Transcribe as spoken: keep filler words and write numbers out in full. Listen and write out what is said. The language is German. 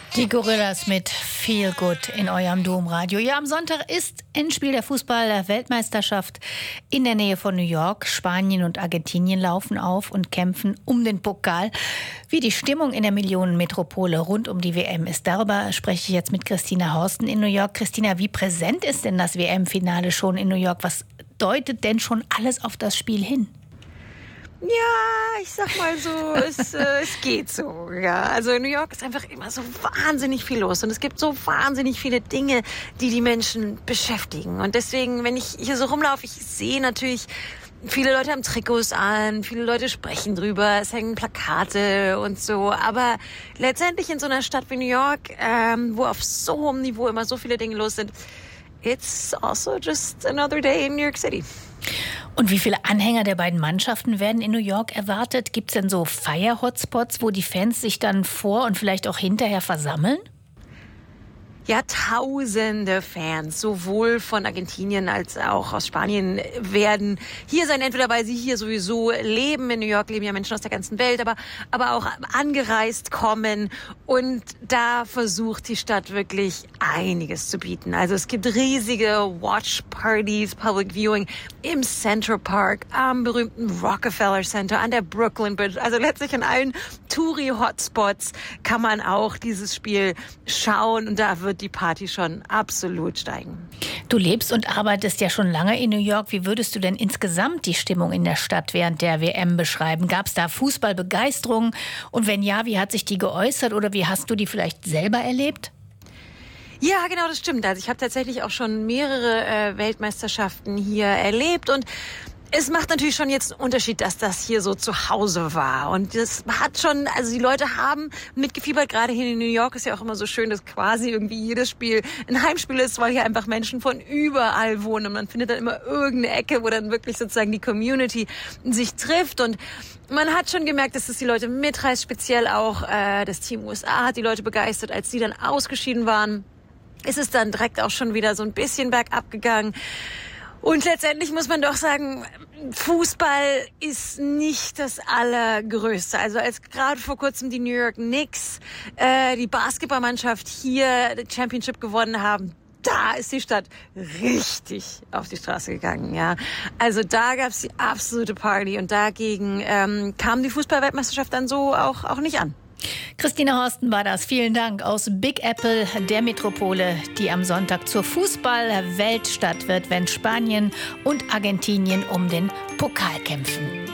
Die Gorillas mit Feel Good in eurem Domradio. Ja, am Sonntag ist Endspiel der Fußball-Weltmeisterschaft in der Nähe von New York. Spanien und Argentinien laufen auf und kämpfen um den Pokal. Wie die Stimmung in der Millionenmetropole rund um die W M ist, darüber spreche ich jetzt mit Christina Horsten in New York. Christina, wie präsent ist denn das W M-Finale schon in New York? Was deutet denn schon alles auf das Spiel hin? Ja, ich sag mal so, es, äh, es geht so. Ja, also in New York ist einfach immer so wahnsinnig viel los und es gibt so wahnsinnig viele Dinge, die die Menschen beschäftigen. Und deswegen, wenn ich hier so rumlaufe, ich sehe natürlich, viele Leute haben Trikots an, viele Leute sprechen drüber, es hängen Plakate und so. Aber letztendlich in so einer Stadt wie New York, ähm, wo auf so hohem Niveau immer so viele Dinge los sind, it's also just another day in New York City. Und wie viele Anhänger der beiden Mannschaften werden in New York erwartet? Gibt es denn so Feier-Hotspots, wo die Fans sich dann vor und vielleicht auch hinterher versammeln? Ja, tausende Fans, sowohl von Argentinien als auch aus Spanien, werden hier sein, entweder weil sie hier sowieso leben. In New York leben ja Menschen aus der ganzen Welt, aber, aber auch angereist kommen. Und da versucht die Stadt wirklich einiges zu bieten. Also es gibt riesige Watch-Partys, Public Viewing im Central Park, am berühmten Rockefeller Center, an der Brooklyn Bridge. Also letztlich an allen Touri-Hotspots kann man auch dieses Spiel schauen. Und da wird die Party schon absolut steigen. Du lebst und arbeitest ja schon lange in New York. Wie würdest du denn insgesamt die Stimmung in der Stadt während der W M beschreiben? Gab es da Fußballbegeisterung? Und wenn ja, wie hat sich die geäußert oder wie hast du die vielleicht selber erlebt? Ja, genau, das stimmt. Also ich habe tatsächlich auch schon mehrere äh, Weltmeisterschaften hier erlebt und es macht natürlich schon jetzt einen Unterschied, dass das hier so zu Hause war. Und das hat schon, also die Leute haben mitgefiebert. Gerade hier in New York ist ja auch immer so schön, dass quasi irgendwie jedes Spiel ein Heimspiel ist, weil hier einfach Menschen von überall wohnen. Und man findet dann immer irgendeine Ecke, wo dann wirklich sozusagen die Community sich trifft. Und man hat schon gemerkt, dass es die Leute mitreißt. Speziell auch äh, das Team U S A hat die Leute begeistert, als sie dann ausgeschieden waren. Ist es dann direkt auch schon wieder so ein bisschen bergab gegangen. Und letztendlich muss man doch sagen, Fußball ist nicht das Allergrößte. Also als gerade vor kurzem die New York Knicks, äh, die Basketballmannschaft hier die Championship gewonnen haben, da ist die Stadt richtig auf die Straße gegangen, ja. Also da gab's die absolute Party und dagegen ähm, kam die Fußball-Weltmeisterschaft dann so auch, auch nicht an. Christina Horsten war das. Vielen Dank aus Big Apple, der Metropole, die am Sonntag zur Fußball-Weltstadt wird, wenn Spanien und Argentinien um den Pokal kämpfen.